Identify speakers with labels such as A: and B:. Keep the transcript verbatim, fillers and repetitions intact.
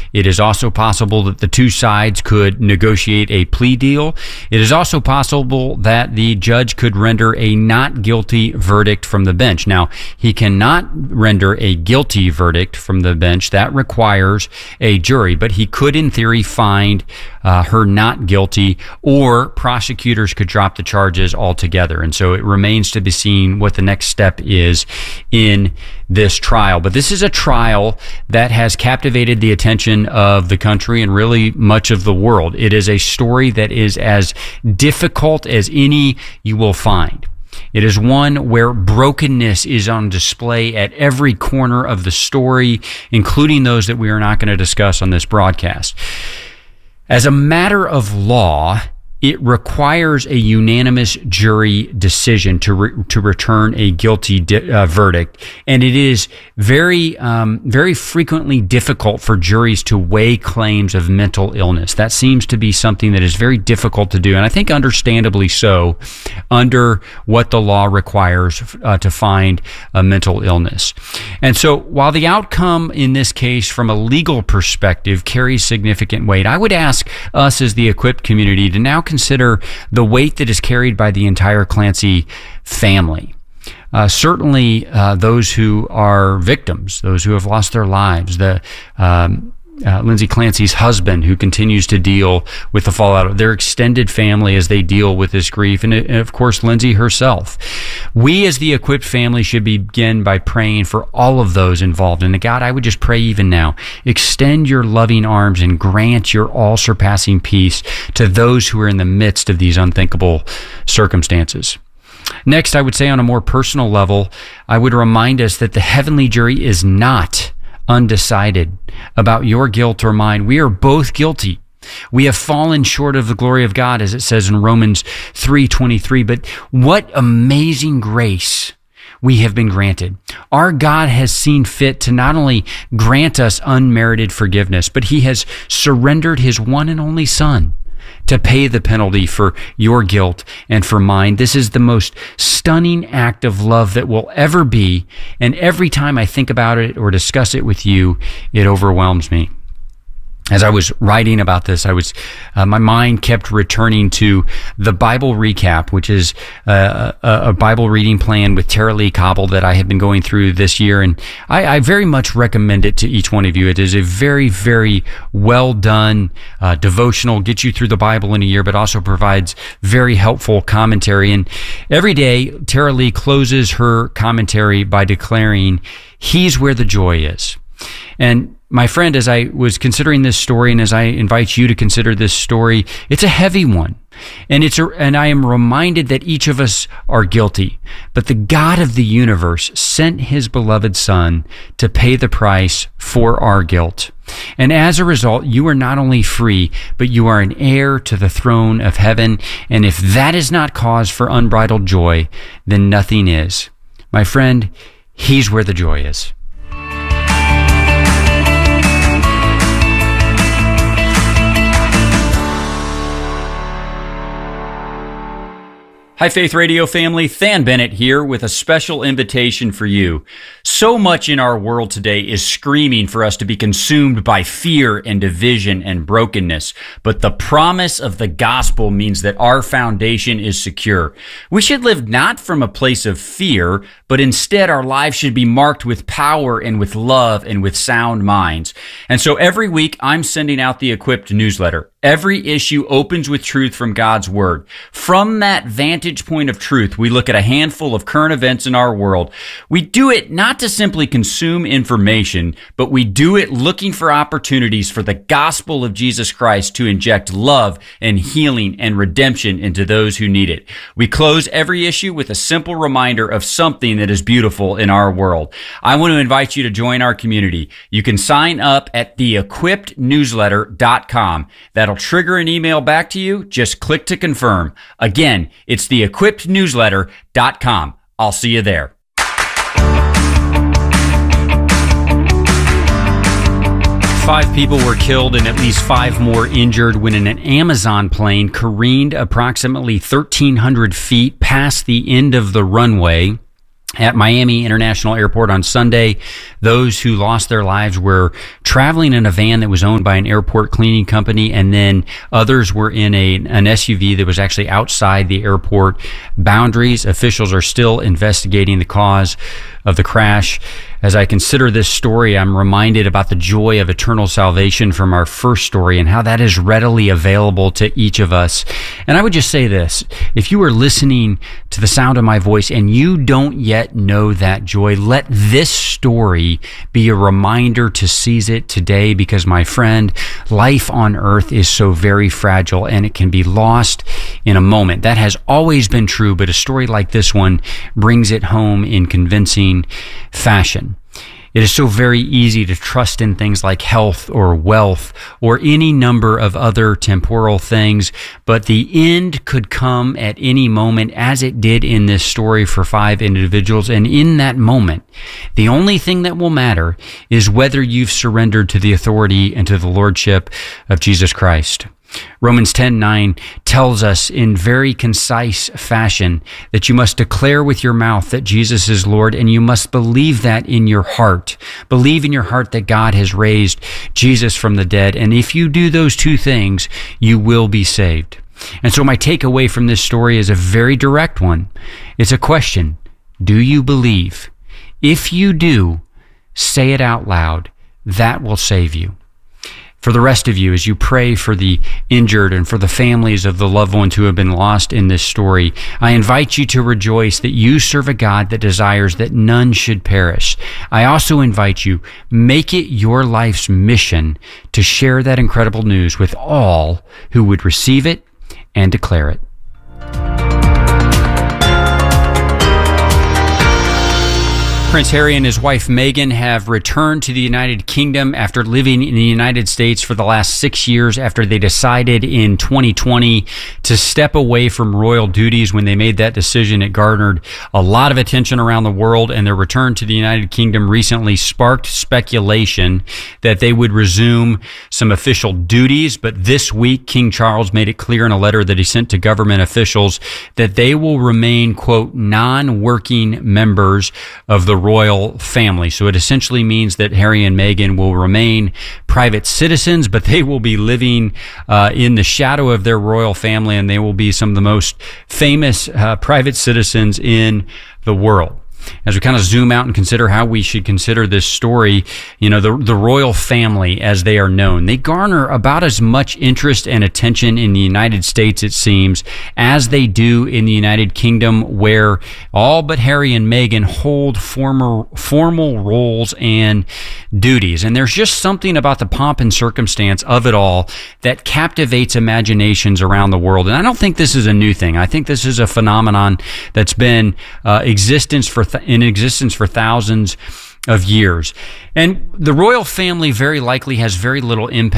A: It is also possible that the two sides could negotiate a plea deal. It is also possible that the judge could render a not guilty verdict from the bench. Now, he cannot render a guilty verdict from the bench. That requires a jury, but he could, in theory, find uh, her not guilty, or prosecutors could drop the charges altogether. And so it remains to be seen what the next step is in this trial. But this is a trial that has captivated the attention of the country and really much of the world. It is a story that is as difficult as any you will find. It is one where brokenness is on display at every corner of the story, including those that we are not going to discuss on this broadcast. As a matter of law, it requires a unanimous jury decision to re- to return a guilty di- uh, verdict, and it is very um, very frequently difficult for juries to weigh claims of mental illness. That seems to be something that is very difficult to do, and I think understandably so, under what the law requires uh, to find a mental illness. And so, while the outcome in this case, from a legal perspective, carries significant weight, I would ask us as the Equipped community to now consider the weight that is carried by the entire Clancy family. Uh, certainly uh, those who are victims, those who have lost their lives, the um, uh, Lindsay Clancy's husband, who continues to deal with the fallout of their extended family as they deal with this grief, and, and of course Lindsay herself. We as the Equipped family should begin by praying for all of those involved. And God, I would just pray even now, extend your loving arms and grant your all-surpassing peace to those who are in the midst of these unthinkable circumstances. Next, I would say on a more personal level, I would remind us that the heavenly jury is not undecided about your guilt or mine. We are both guilty. We have fallen short of the glory of God, as it says in Romans three twenty-three. But what amazing grace we have been granted. Our God has seen fit to not only grant us unmerited forgiveness, but he has surrendered his one and only Son to pay the penalty for your guilt and for mine. This is the most stunning act of love that will ever be, and every time I think about it or discuss it with you, it overwhelms me. As I was writing about this, I was uh, my mind kept returning to the Bible Recap, which is uh, a, a Bible reading plan with Tara-Leigh Cobble that I have been going through this year, and I, I very much recommend it to each one of you. It is a very, very well done uh, devotional, gets you through the Bible in a year, but also provides very helpful commentary. And every day, Tara-Leigh closes her commentary by declaring, "He's where the joy is." And my friend, as I was considering this story, and as I invite you to consider this story, it's a heavy one. And it's a, and I am reminded that each of us are guilty. But the God of the universe sent his beloved Son to pay the price for our guilt. And as a result, you are not only free, but you are an heir to the throne of heaven. And if that is not cause for unbridled joy, then nothing is. My friend, he's where the joy is. Hi, Faith Radio family. Than Bennett here with a special invitation for you. So much in our world today is screaming for us to be consumed by fear and division and brokenness. But the promise of the gospel means that our foundation is secure. We should live not from a place of fear, but instead our lives should be marked with power and with love and with sound minds. And so every week I'm sending out the Equipped newsletter. Every issue opens with truth from God's Word. From that vantage point of truth, we look at a handful of current events in our world. We do it not to simply consume information, but we do it looking for opportunities for the gospel of Jesus Christ to inject love and healing and redemption into those who need it. We close every issue with a simple reminder of something that is beautiful in our world. I want to invite you to join our community. You can sign up at the equipped newsletter dot com. That'll trigger an email back to you. Just click to confirm. Again, it's the equipped newsletter dot com. I'll see you there. Five people were killed and at least five more injured when an Amazon plane careened approximately thirteen hundred feet past the end of the runway at Miami International Airport on Sunday. Those who lost their lives were traveling in a van that was owned by an airport cleaning company, and then others were in a an S U V that was actually outside the airport boundaries. Officials are still investigating the cause of the crash. As I consider this story, I'm reminded about the joy of eternal salvation from our first story and how that is readily available to each of us. And I would just say this: if you are listening to the sound of my voice and you don't yet know that joy, let this story be a reminder to seize it today, because, my friend, life on earth is so very fragile and it can be lost in a moment. That has always been true, but a story like this one brings it home in convincing fashion. It is so very easy to trust in things like health or wealth or any number of other temporal things, but the end could come at any moment, as it did in this story for five individuals. And in that moment, the only thing that will matter is whether you've surrendered to the authority and to the lordship of Jesus Christ. Romans ten nine tells us in very concise fashion that you must declare with your mouth that Jesus is Lord, and you must believe that in your heart. Believe in your heart that God has raised Jesus from the dead. And if you do those two things, you will be saved. And so my takeaway from this story is a very direct one. It's a question. Do you believe? If you do, say it out loud. That will save you. For the rest of you, as you pray for the injured and for the families of the loved ones who have been lost in this story, I invite you to rejoice that you serve a God that desires that none should perish. I also invite you, make it your life's mission to share that incredible news with all who would receive it and declare it. Prince Harry and his wife Meghan have returned to the United Kingdom after living in the United States for the last six years after they decided in twenty twenty to step away from royal duties. When they made that decision, it garnered a lot of attention around the world, and their return to the United Kingdom recently sparked speculation that they would resume some official duties. But this week, King Charles made it clear in a letter that he sent to government officials that they will remain, quote, non-working members of the royal family. So it essentially means that Harry and Meghan will remain private citizens, but they will be living uh, in the shadow of their royal family, and they will be some of the most famous uh, private citizens in the world. As we kind of zoom out and consider how we should consider this story, you know, the the royal family, as they are known, they garner about as much interest and attention in the United States, it seems, as they do in the United Kingdom, where all but Harry and Meghan hold former, formal roles and duties. And there's just something about the pomp and circumstance of it all that captivates imaginations around the world. And I don't think this is a new thing. I think this is a phenomenon that's been uh, existence for th- in existence for thousands of years. And the royal family very likely has very little impact